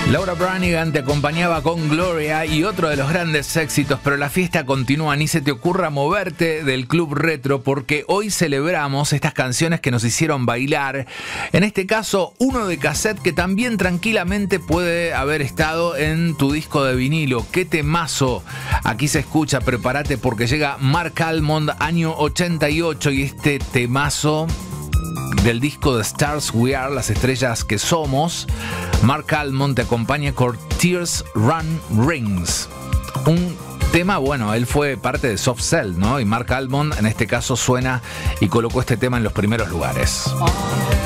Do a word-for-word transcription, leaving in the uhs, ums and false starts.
Laura Branigan te acompañaba con Gloria y otro de los grandes éxitos, pero la fiesta continúa. Ni se te ocurra moverte del Club Retro, porque hoy celebramos estas canciones que nos hicieron bailar. En este caso, uno de cassette que también tranquilamente puede haber estado en tu disco de vinilo. ¡Qué temazo! Aquí se escucha, prepárate porque llega Marc Almond, año ochenta y ocho, y este temazo del disco de Stars We Are, las estrellas que somos. Marc Almond te acompaña con Tears Run Rings. Un tema, bueno, él fue parte de Soft Cell, ¿no? Y Marc Almond en este caso suena y colocó este tema en los primeros lugares.